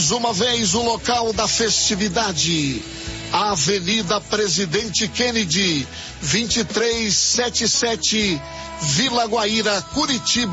Mais uma vez o local da festividade. Avenida Presidente Kennedy, 2377, Vila Guaíra, Curitiba.